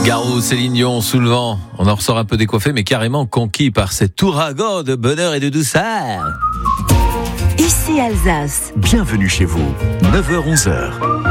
Garou, Céline Dion, sous le vent. On en ressort un peu décoiffé, mais carrément conquis par cet ouragan de bonheur et de douceur. Ici Alsace. Bienvenue chez vous, 9h-11h.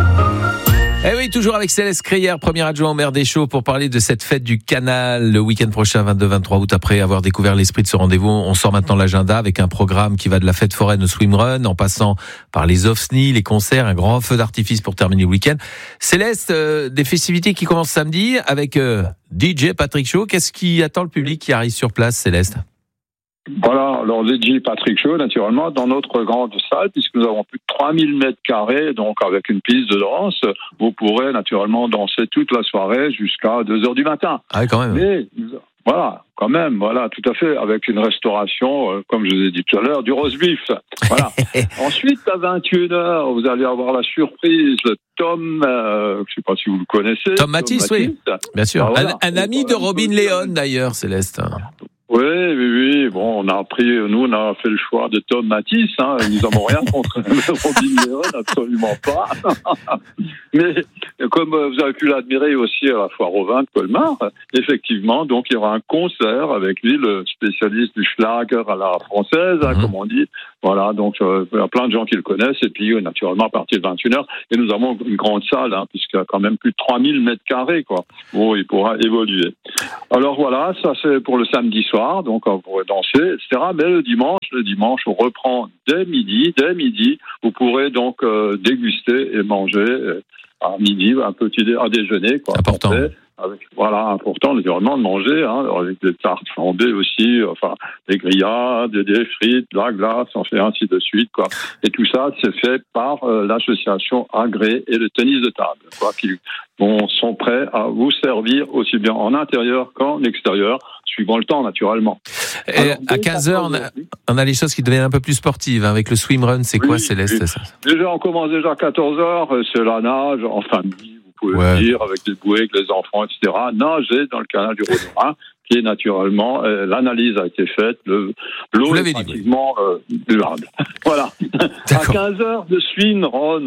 Eh oui, toujours avec Céleste Crayère, premier adjoint au maire d'Échaud, pour parler de cette fête du Canal le week-end prochain, 22-23 août. Après avoir découvert l'esprit de ce rendez-vous, on sort maintenant l'agenda avec un programme qui va de la fête foraine au swimrun, en passant par les OFSNI, les concerts, un grand feu d'artifice pour terminer le week-end. Céleste, des festivités qui commencent samedi avec DJ Patrick Shaw. Qu'est-ce qui attend le public qui arrive sur place, Céleste ? Voilà, alors DJ Patrick Shaw, naturellement, dans notre grande salle, puisque nous avons plus de 3000 mètres carrés, donc avec une piste de danse, vous pourrez naturellement danser toute la soirée jusqu'à 2h du matin. Ah oui, quand même. Mais, voilà, quand même, voilà, tout à fait, avec une restauration, comme je vous ai dit tout à l'heure, du roast beef. Voilà. Ensuite, à 21h, vous allez avoir la surprise de Tom, je ne sais pas si vous le connaissez. Tom Matisse, oui, bien sûr. Voilà. Un ami de Robin Léon, d'ailleurs, Céleste. Oui. Bon, on a fait le choix de Tom Matisse. Nous n'avons rien contre Robin Léon, absolument pas. Mais comme vous avez pu l'admirer aussi à la foire au vin de Colmar, effectivement, donc il y aura un concert avec lui, le spécialiste du Schlager à la française, comme on dit. Voilà, donc il y a plein de gens qui le connaissent. Et puis, naturellement, à partir de 21h, et nous avons une grande salle, puisqu'il y a quand même plus de 3000 mètres carrés, quoi. Bon, il pourra évoluer. Alors voilà, ça c'est pour le samedi soir, donc on pourrait danser, etc. Mais le dimanche, on reprend dès midi. Vous pourrez donc déguster et manger à midi, un petit déjeuner, quoi. Important. Important, naturellement, de manger, avec des tartes flambées aussi, enfin, des grillades, des frites, de la glace, et ainsi de suite, quoi. Et tout ça, c'est fait par l'association Agré et le tennis de table, quoi, qui sont prêts à vous servir aussi bien en intérieur qu'en extérieur, suivant le temps, naturellement. Et alors, à 15h, on a les choses qui deviennent un peu plus sportives, avec le swimrun. C'est quoi, Céleste, oui. Ça Déjà, on commence déjà à 14h, c'est la nage en famille. Vous pouvez le dire, avec des bouées, avec les enfants, etc. Nager dans le canal du Rhône, qui est naturellement, l'analyse a été faite, l'eau est pratiquement buvable. Voilà. D'accord. À 15h de swimrun.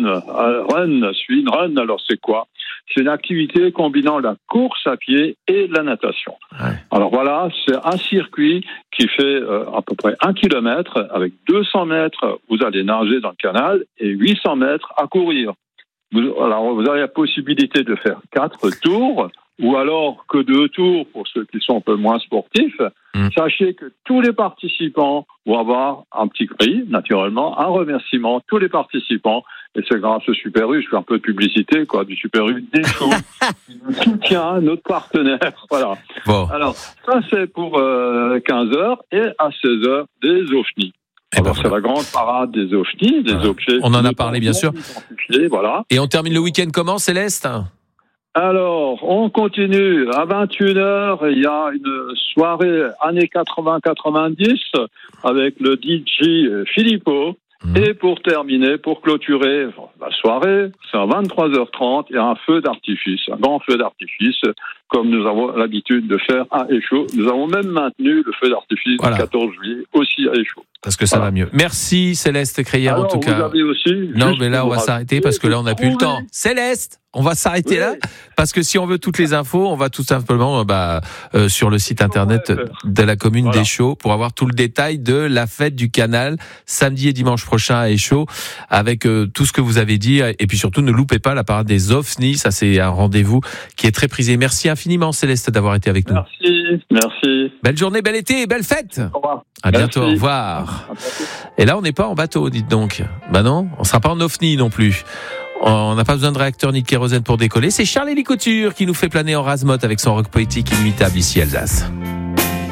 Alors c'est quoi ? C'est une activité combinant la course à pied et la natation. Ouais. Alors voilà, c'est un circuit qui fait à peu près 1 kilomètre, avec 200 mètres, vous allez nager dans le canal, et 800 mètres à courir. Alors, vous avez la possibilité de faire 4 tours, ou alors que 2 tours pour ceux qui sont un peu moins sportifs. Sachez que tous les participants vont avoir un petit prix, naturellement, un remerciement, tous les participants. Et c'est grâce au Super U, je fais un peu de publicité, quoi, du Super U d'Échaud, qui nous soutient, notre partenaire. Voilà. Bon. Alors, ça, c'est pour 15h, et à 16h, des OFNI. Alors, c'est la grande parade des OFNI, des objets. On en a parlé, bien sûr. Voilà. Et on termine le week-end comment, Céleste ? Alors, on continue. À 21h, il y a une soirée années 80-90 avec le DJ Filippo. Et pour terminer, pour clôturer la soirée, c'est à 23h30, il y a un feu d'artifice, un grand feu d'artifice, comme nous avons l'habitude de faire à Échaud. Nous avons même maintenu le feu d'artifice du 14 juillet aussi à Échaud. Parce que ça va mieux. Merci Céleste Crayère, en tout cas. Vous avez aussi, non, mais là, on va s'arrêter parce que là, on n'a plus le temps. Céleste, on va s'arrêter là parce que si on veut toutes les infos, on va tout simplement sur le site internet de la commune d'Échaud pour avoir tout le détail de la fête du Canal samedi et dimanche prochain à Échaud avec tout ce que vous avez dit. Et puis surtout, ne loupez pas la parade des OFSNI. Ça, c'est un rendez-vous qui est très prisé. Merci infiniment, Céleste, d'avoir été avec nous. Merci. Belle journée, bel été, belle fête. Au revoir. À bientôt, au revoir. Et là, on n'est pas en bateau, dites donc. Non, on sera pas en OFNI non plus. On n'a pas besoin de réacteur ni de kérosène pour décoller. C'est Charles-Élie Couture qui nous fait planer en rase-motte avec son rock poétique inimitable ici Alsace.